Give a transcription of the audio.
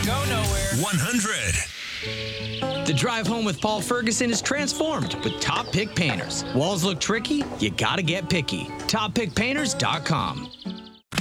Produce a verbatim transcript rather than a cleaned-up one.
go nowhere. one hundred. The drive home with Paul Ferguson is transformed with Top Pick Painters. Walls look tricky? You gotta get picky. top pick painters dot com.